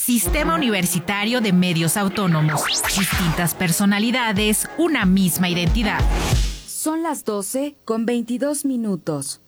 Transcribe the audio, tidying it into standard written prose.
Sistema Universitario de Medios Autónomos. Distintas personalidades, una misma identidad. Son las 12:22.